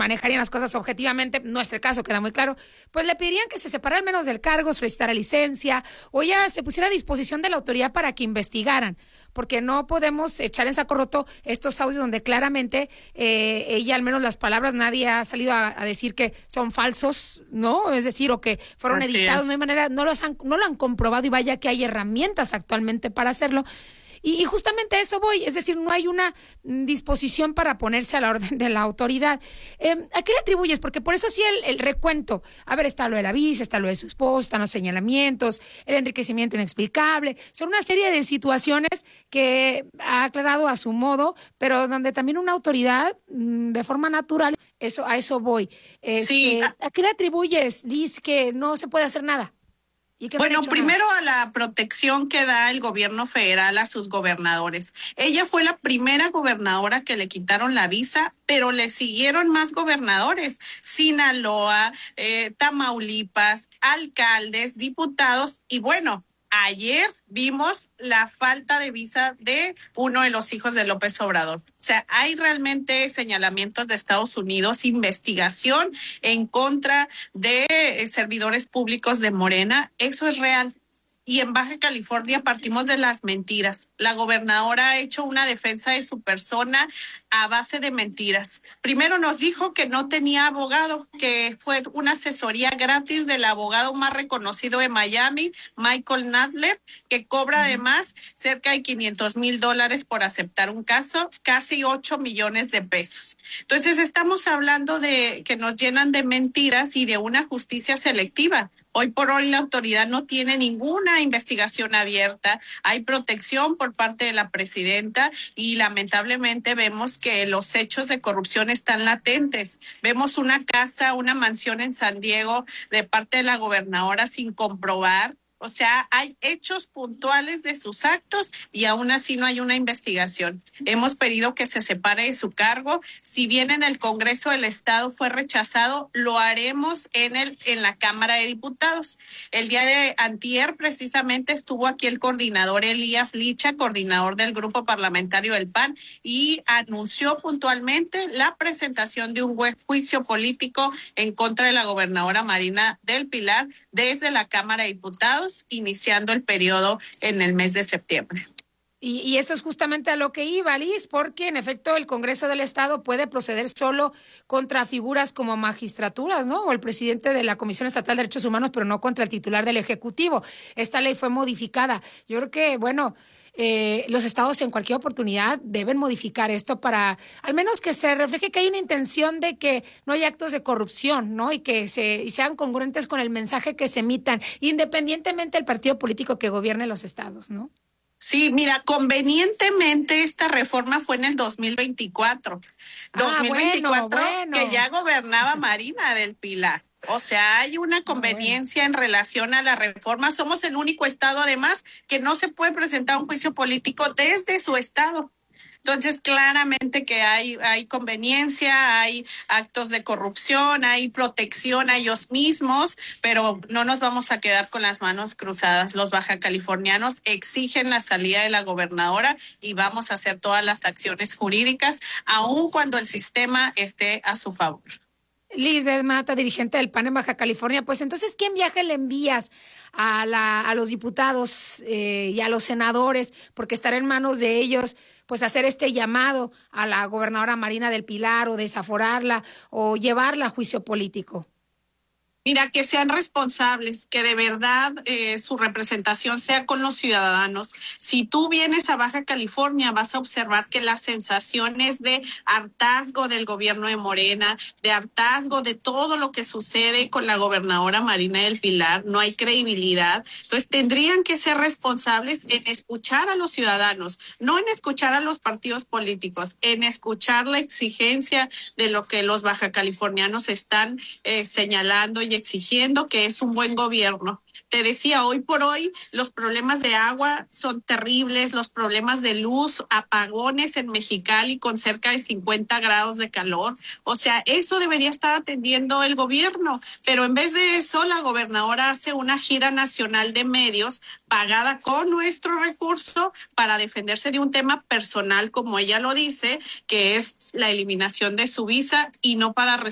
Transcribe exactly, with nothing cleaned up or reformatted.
manejarían las cosas objetivamente, no es el caso, queda muy claro, pues le pedirían que se separara al menos del cargo, solicitara licencia o ya se pusiera a disposición de la autoridad para que investigaran, porque no podemos echar en saco roto estos audios donde claramente eh, ella, al menos las palabras, nadie ha salido a, a decir que son falsos, ¿no? Es decir, o que fueron Así editados, es. no hay manera, no, los han, no lo han comprobado y vaya que hay herramientas actualmente para hacerlo. Y, y justamente a eso voy, es decir, no hay una disposición para ponerse a la orden de la autoridad. Eh, ¿A qué le atribuyes? Porque por eso sí el, el recuento, a ver, está lo de la visa, está lo de su esposo, están los señalamientos, el enriquecimiento inexplicable, son una serie de situaciones que ha aclarado a su modo, pero donde también una autoridad, de forma natural, eso a eso voy. Este, Sí. ¿A qué le atribuyes, Liz, que no se puede hacer nada? ¿Y que no Bueno, han hecho primero nada? a la protección que da el gobierno federal a sus gobernadores. Ella fue la primera gobernadora que le quitaron la visa, pero le siguieron más gobernadores: Sinaloa, eh, Tamaulipas, alcaldes, diputados y bueno, ayer vimos la falta de visa de uno de los hijos de López Obrador. O sea, hay realmente señalamientos de Estados Unidos, investigación en contra de eh, servidores públicos de Morena. Eso es real. Y en Baja California partimos de las mentiras. La gobernadora ha hecho una defensa de su persona a base de mentiras. Primero nos dijo que no tenía abogado, que fue una asesoría gratis del abogado más reconocido de Miami, Michael Nadler, que cobra además cerca de quinientos mil dólares por aceptar un caso, casi ocho millones de pesos. Entonces estamos hablando de que nos llenan de mentiras y de una justicia selectiva. Hoy por hoy la autoridad no tiene ninguna investigación abierta, hay protección por parte de la presidenta y lamentablemente vemos que los hechos de corrupción están latentes. Vemos una casa, una mansión en San Diego de parte de la gobernadora sin comprobar. O sea, hay hechos puntuales de sus actos y aún así no hay una investigación. Hemos pedido que se separe de su cargo. Si bien en el Congreso del Estado fue rechazado, lo haremos en el en la Cámara de Diputados. El día de antier precisamente estuvo aquí el coordinador Elías Licha, coordinador del Grupo Parlamentario del P A N, y anunció puntualmente la presentación de un juicio político en contra de la gobernadora Marina del Pilar desde la Cámara de Diputados, iniciando el periodo en el mes de septiembre. Y, y eso es justamente a lo que iba, Liz, porque en efecto el Congreso del Estado puede proceder solo contra figuras como magistraturas, ¿no? O el presidente de la Comisión Estatal de Derechos Humanos, pero no contra el titular del Ejecutivo. Esta ley fue modificada. Yo creo que, bueno, eh, los estados en cualquier oportunidad deben modificar esto para, al menos que se refleje que hay una intención de que no haya actos de corrupción, ¿no? Y que se, y sean congruentes con el mensaje que se emitan, independientemente del partido político que gobierne los estados, ¿no? Sí, mira, convenientemente esta reforma fue en el dos mil veinticuatro. Ah, dos mil veinticuatro, bueno, bueno. que ya gobernaba Marina del Pilar. O sea, hay una conveniencia en relación a la reforma. Somos el único estado, además, que no se puede presentar un juicio político desde su estado. Entonces, claramente que hay, hay conveniencia, hay actos de corrupción, hay protección a ellos mismos, pero no nos vamos a quedar con las manos cruzadas. Los bajacalifornianos exigen la salida de la gobernadora y vamos a hacer todas las acciones jurídicas, aun cuando el sistema esté a su favor. Lisbeth Mata, dirigente del P A N en Baja California, pues entonces, ¿qué viaje le envías a, la, a los diputados eh, y a los senadores? Porque estará en manos de ellos, pues, hacer este llamado a la gobernadora Marina del Pilar o desaforarla o llevarla a juicio político. Mira, que sean responsables, que de verdad eh, su representación sea con los ciudadanos. Si tú vienes a Baja California, vas a observar que las sensaciones de hartazgo del gobierno de Morena, de hartazgo de todo lo que sucede con la gobernadora Marina del Pilar, no hay credibilidad. Entonces tendrían que ser responsables en escuchar a los ciudadanos, no en escuchar a los partidos políticos, en escuchar la exigencia de lo que los bajacalifornianos están eh, señalando y exigiendo, que es un buen gobierno. Te decía, hoy por hoy los problemas de agua son terribles, los problemas de luz, apagones en Mexicali con cerca de cincuenta grados de calor. O sea, eso debería estar atendiendo el gobierno, pero en vez de eso, la gobernadora hace una gira nacional de medios pagada con nuestro recurso para defenderse de un tema personal, como ella lo dice, que es la eliminación de su visa y no para